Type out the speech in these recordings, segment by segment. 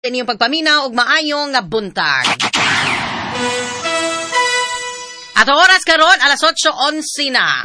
inyong pagpaminaw ug maayong nga buntag. At oras karon alas 8:11 na.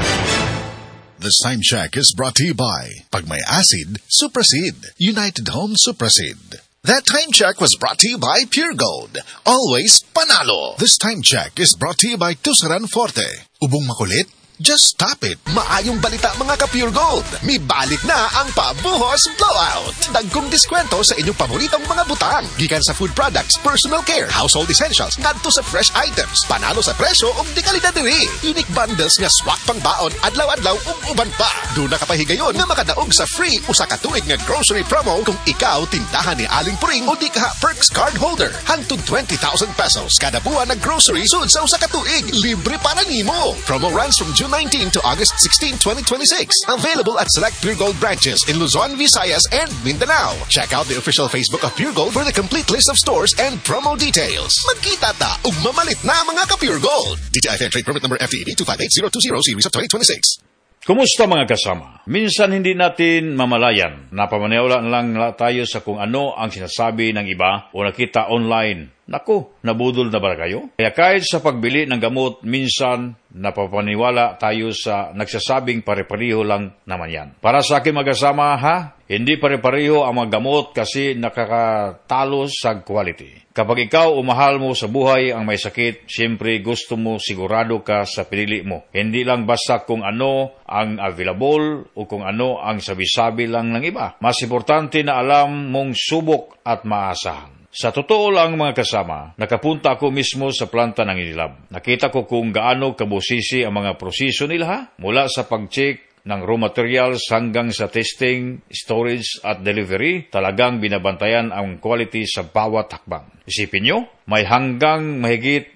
This time check is brought to you by Pag may acid, Suprasid, United Home Suprasid. That time check was brought to you by Pure Gold. Always panalo. This time check is brought to you by Tusaran Forte. Ubong makulit? Just stop it. Maayong balita mga ka-Pure Gold. May balik na ang Pabuhos Blowout. Dagkong diskwento sa inyong paboritong mga butang. Gikan sa food products, personal care, household essentials, ngadto sa fresh items. Panalo sa presyo ug di kalidad diri. Unique bundles nga swak pang baon, adlaw-adlaw ug uban pa. Doon na kapahigayon nga makadaog sa free usa ka tuig nga grocery promo kung ikaw tindahan ni Aling Puring o di ka Perks card holder. Hangtod 20,000 pesos kada buwan na grocery sud sa usa ka tuig. Libre para nimo. Promo runs from June 19 to August 16, 2026. Available at select Pure Gold branches in Luzon, Visayas, and Mindanao. Check out the official Facebook of Pure Gold for the complete list of stores and promo details. Magkita ta ug mamalit na mga ka-Pure Gold. DTI Fair Trade Permit number FTED 258020 series of 2026. Kumusta mga kasama? Minsan hindi natin mamalayan. Napamaniwala na lang tayo sa kung ano ang sinasabi ng iba o nakita online. Naku, nabudol na ba kayo? Kaya kahit sa pagbili ng gamot, minsan napapaniwala tayo sa nagsasabing pare-pareho lang naman yan. Para sa akin mga kasama, hindi pare-pareho ang mga gamot kasi nakakatalo sa quality. Kapag ikaw o mahal mo sa buhay ang may sakit, siyempre gusto mo sigurado ka sa pinili mo. Hindi lang basta kung ano ang available o kung ano ang sabi-sabi lang ng iba. Mas importante na alam mong subok at maasahan. Sa totoo lang mga kasama, nakapunta ako mismo sa planta ng Unilab. Nakita ko kung gaano kabusisi ang mga proseso nila mula sa pag-check ng raw materials hanggang sa testing, storage at delivery. Talagang binabantayan ang quality sa bawat hakbang. Isipin nyo, may hanggang mahigit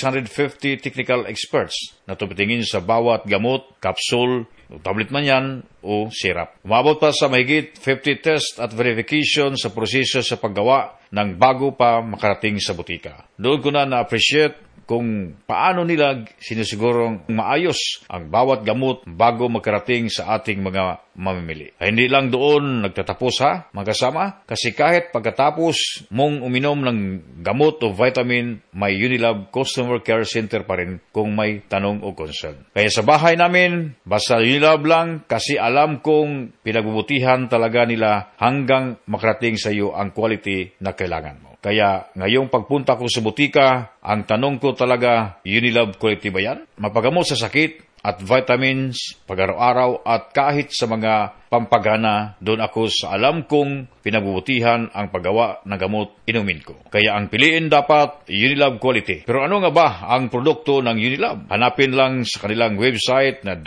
650 technical experts na tumitingin sa bawat gamot, capsule, tablet man yan o syrup. Umabot pa sa mahigit 50 test at verification sa proseso sa paggawa ng bago pa makarating sa butika. Doon ko na na-appreciate kung paano nila sinisigurong maayos ang bawat gamot bago makarating sa ating mga mamimili. Ay, hindi lang doon nagtatapos mga kasama, kasi kahit pagkatapos mong uminom ng gamot o vitamin, may Unilab Customer Care Center pa rin kung may tanong o concern. Kaya sa bahay namin, basta Unilab lang kasi alam kong pinagbubutihan talaga nila hanggang makarating sa iyo ang quality na kailangan mo. Kaya ngayong pagpunta ko sa butika, ang tanong ko talaga, Unilab quality ba yan? Mapagamot sa sakit at vitamins, pag-araw-araw at kahit sa mga pampagana, doon ako sa alam kong pinagbubutihan ang paggawa ng gamot inumin ko. Kaya ang piliin dapat Unilab quality. Pero ano nga ba ang produkto ng Unilab? Hanapin lang sa kanilang website na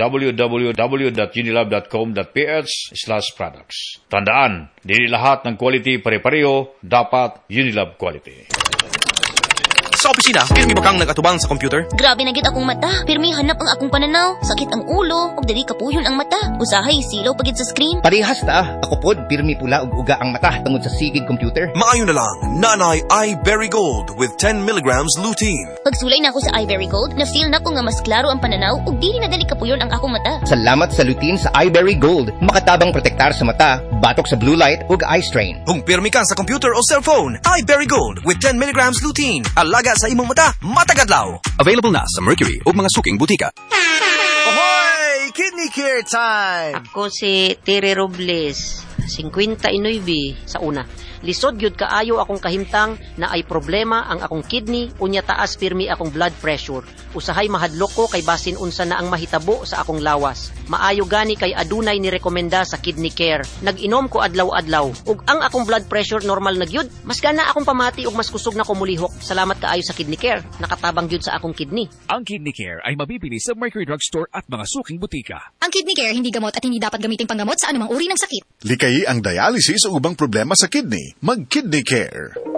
www.unilab.com.ph/products. Tandaan, hindi lahat ng quality pare-pareho, dapat Unilab quality. Sa opisina, pirmi ba kang nagatubang sa computer? Grabe na gid akong mata. Pirmi hanap ang akong pananaw. Sakit ang ulo, ug dili kapuyon ang mata. Usahay silaw pagid sa screen. Parehas ta. Ako pod pirmi pula ug uga ang mata tungod sa sigid computer. Maayo na lang. Nanay iBerry Gold with 10 milligrams lutein. Pagsulay na ako sa iBerry Gold, na-feel na ko nga mas klaro ang pananaw ug dili na dali kapuyon ang akong mata. Salamat sa lutein sa iBerry Gold. Makatabang protektar sa mata, batok sa blue light ug eye strain. Kung pirmi ka sa computer o cellphone, iBerry Gold with 10 milligrams lutein. Alaga sa imong mata, matagadlaw. Available na sa Mercury o mga suking butika. Ahoy! Kidney Care time! Ako si Tere Robles, 59 sa una. Lisod gyud kaayo akong kahimtang na ay problema ang akong kidney, unya taas pirmi akong blood pressure. Usahay mahadlok ko kay basin unsa na ang mahitabo sa akong lawas. Maayo gani kay adunay ni rekomenda sa Kidney Care. Nag-inom ko adlaw-adlaw ug ang akong blood pressure normal na gyud. Mas gana akong pamati ug mas kusog na ko mulihok. Salamat kaayo sa Kidney Care. Nakatabang gyud sa akong kidney. Ang Kidney Care ay mabibili sa Mercury Drugstore at mga suking butika. Ang Kidney Care hindi gamot at hindi dapat gamitin panggamot sa anumang uri ng sakit. Likayi ang dialysis o ubang problema sa kidney. Mag-Kidney Care.